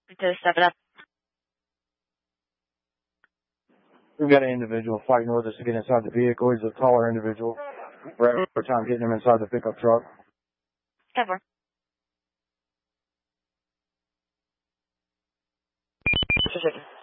To step it up. We've got an individual fighting with us to get inside the vehicle. He's a taller individual. We're having a time getting him inside the pickup truck. Cover. Precision.